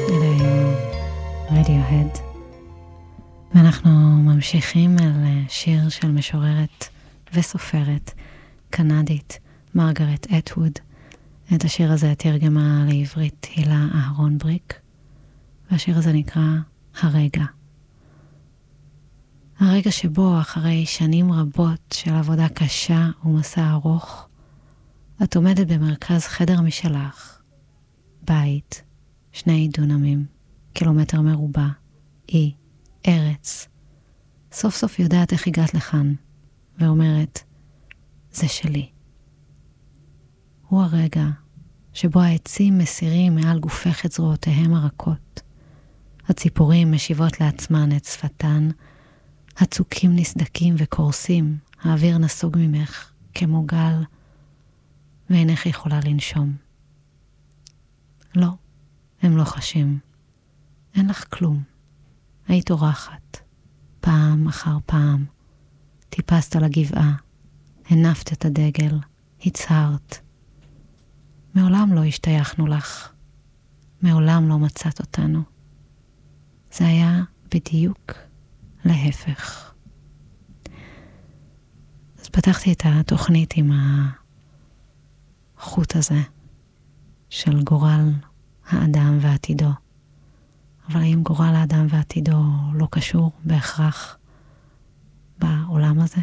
אלה היו רדיוהד. ואנחנו ממשיכים על שיר של משוררת וסופרת קנדית, מרגרט אטווד. את השיר הזה תרגמה לעברית הילה אהרון בריק, והשיר הזה נקרא הרגע. הרגע שבו אחרי שנים רבות של עבודה קשה ומסע ארוך, את עומדת במרכז חדר משלך, בית, 2 דונמים, קילומטר מרובע, אי, ארץ. סוף סוף יודעת איך הגעת לכאן, ואומרת, זה שלי. הוא הרגע שבו העצים מסירים מעל גופך את זרועותיהם הרכות. הציפורים משיבות לעצמן את שפתן, הצוקים נסדקים וקורסים, האוויר נסוג ממך כמו גל, ואינך יכולה לנשום. לא, הם לא חשים. אין לך כלום. היית אורחת, פעם אחר פעם. טיפסת על הגבעה, הנפת את הדגל, הצהרת. מעולם לא השתייכנו לך. מעולם לא מצאת אותנו. זה היה בדיוק להפך. אז פתחתי את התוכנית עם החוט הזה של גורל האדם ועתידו. אבל האם גורל האדם ועתידו לא קשור בהכרח בעולם הזה?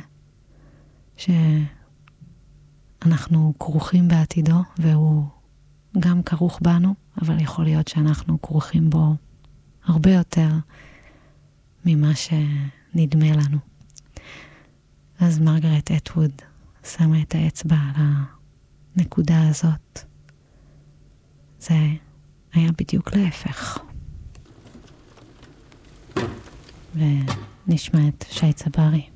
שאנחנו כרוכים בעתידו והוא גם כרוך בנו, אבל יכול להיות שאנחנו כרוכים בו הרבה יותר ממה שנדמה לנו. אז מרגרט אטווד שמה את האצבע על הנקודה הזאת. זה היה בדיוק להפך. ונשמע את שי צברי.